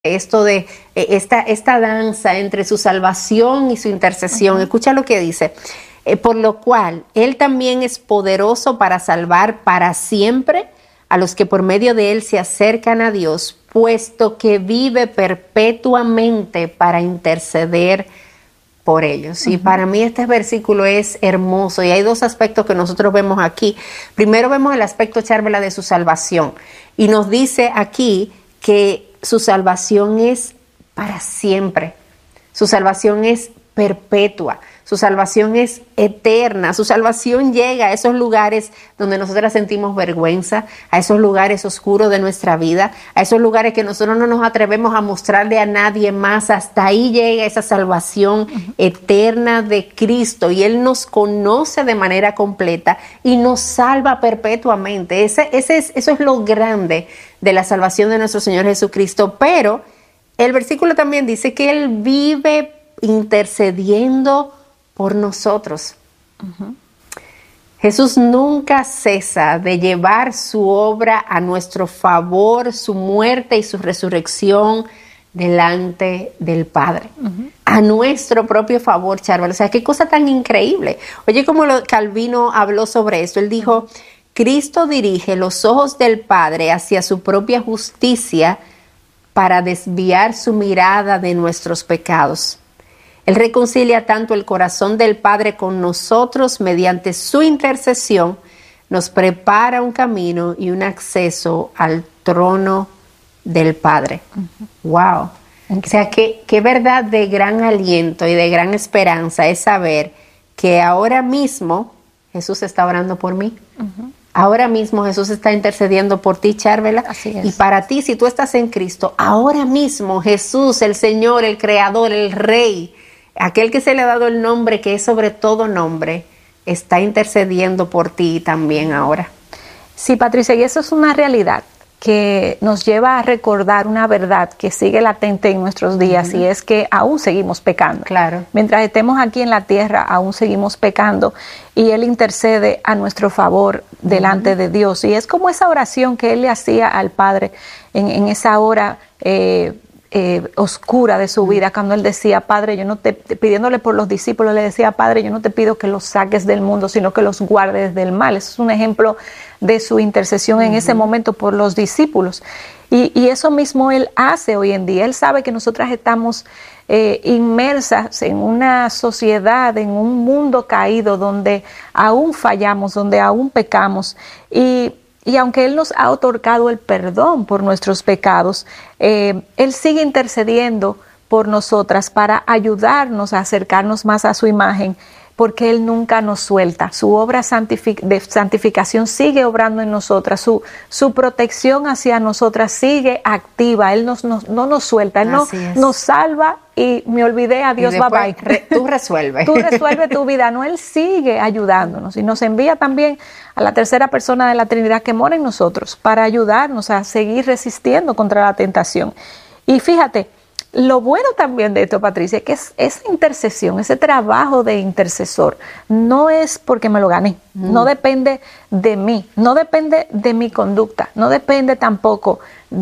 esto de esta danza entre su salvación y su intercesión. Escucha lo que dice. Por lo cual, Él también es poderoso para salvar para siempre a los que por medio de Él se acercan a Dios, puesto que vive perpetuamente para interceder por ellos. Y para mí este versículo es hermoso, y hay dos aspectos que nosotros vemos aquí. Primero vemos el aspecto, Charvela, de su salvación, y nos dice aquí que su salvación es para siempre, su salvación es perpetua, su salvación es eterna, su salvación llega a esos lugares donde nosotras sentimos vergüenza, a esos lugares oscuros de nuestra vida, a esos lugares que nosotros no nos atrevemos a mostrarle a nadie más. Hasta ahí llega esa salvación eterna de Cristo, y Él nos conoce de manera completa y nos salva perpetuamente. Eso es lo grande de la salvación de nuestro Señor Jesucristo. Pero el versículo también dice que Él vive intercediendo por nosotros. Jesús nunca cesa de llevar su obra a nuestro favor, su muerte y su resurrección delante del Padre, a nuestro propio favor, Charvela. O sea, qué cosa tan increíble. Oye, como Calvino habló sobre esto. Él dijo: Cristo dirige los ojos del Padre hacia su propia justicia para desviar su mirada de nuestros pecados. Él reconcilia tanto el corazón del Padre con nosotros mediante su intercesión, nos prepara un camino y un acceso al trono del Padre. ¡Wow! O sea, qué verdad de gran aliento y de gran esperanza es saber que ahora mismo Jesús está orando por mí. Ahora mismo Jesús está intercediendo por ti, Charvela. Así es. Y para ti, si tú estás en Cristo, ahora mismo Jesús, el Señor, el Creador, el Rey, aquel que se le ha dado el nombre que es sobre todo nombre, está intercediendo por ti también ahora. Sí, Patricia, y eso es una realidad que nos lleva a recordar una verdad que sigue latente en nuestros días, y es que aún seguimos pecando. Claro. Mientras estemos aquí en la tierra, aún seguimos pecando, y Él intercede a nuestro favor delante de Dios. Y es como esa oración que Él le hacía al Padre en esa hora oscura de su vida, cuando Él decía: Padre, yo no te, pidiéndole por los discípulos, le decía: Padre, yo no te pido que los saques del mundo, sino que los guardes del mal. Eso es un ejemplo de su intercesión en ese momento por los discípulos. Y eso mismo Él hace hoy en día. Él sabe que nosotras estamos inmersas en una sociedad, en un mundo caído, donde aún fallamos, donde aún pecamos. Y aunque Él nos ha otorgado el perdón por nuestros pecados, Él sigue intercediendo por nosotras para ayudarnos a acercarnos más a su imagen, porque Él nunca nos suelta. Su obra de santificación sigue obrando en nosotras, su protección hacia nosotras sigue activa. Él no nos suelta, Él nos salva y me olvidé, adiós, bye bye. Tú resuelves. Tú resuelves tu vida. No, Él sigue ayudándonos y nos envía también a la tercera persona de la Trinidad que mora en nosotros para ayudarnos a seguir resistiendo contra la tentación. Y fíjate, lo bueno también de esto, Patricia, es que esa intercesión, ese trabajo de intercesor, no es porque me lo gané, no depende de mí, no depende de mi conducta, no depende tampoco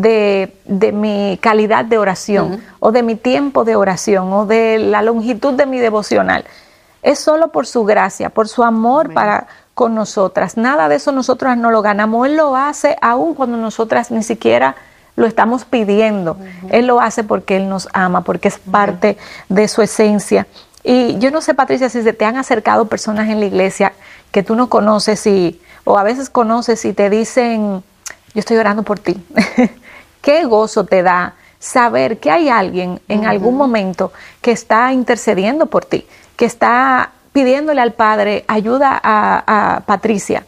de mi calidad de oración o de mi tiempo de oración o de la longitud de mi devocional. Es solo por su gracia, por su amor para con nosotras. Nada de eso nosotras no lo ganamos. Él lo hace aún cuando nosotras ni siquiera lo estamos pidiendo. Él lo hace porque Él nos ama, porque es parte de su esencia. Y yo no sé, Patricia, si se te han acercado personas en la iglesia que tú no conoces o a veces conoces y te dicen: yo estoy orando por ti. Qué gozo te da saber que hay alguien en algún momento que está intercediendo por ti, que está pidiéndole al Padre ayuda a Patricia.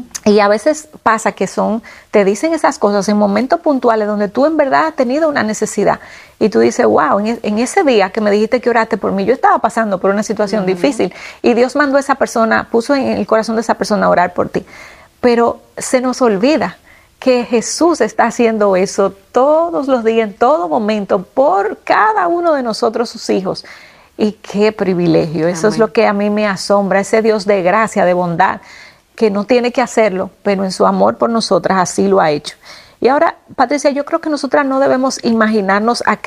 Y a veces pasa que te dicen esas cosas en momentos puntuales donde tú en verdad has tenido una necesidad y tú dices: wow, en ese día que me dijiste que oraste por mí, yo estaba pasando por una situación difícil y Dios mandó a esa persona, puso en el corazón de esa persona a orar por ti. Pero se nos olvida que Jesús está haciendo eso todos los días, en todo momento, por cada uno de nosotros, sus hijos. Y qué privilegio. Eso es lo que a mí me asombra, ese Dios de gracia, de bondad, que no tiene que hacerlo, pero en su amor por nosotras así lo ha hecho. Y ahora, Patricia, yo creo que nosotras no debemos imaginarnos a